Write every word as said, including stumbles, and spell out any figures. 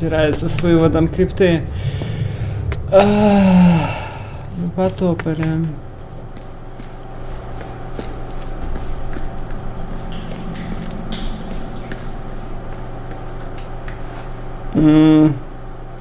разбирается с выводом крипты. А, ну, потопали. М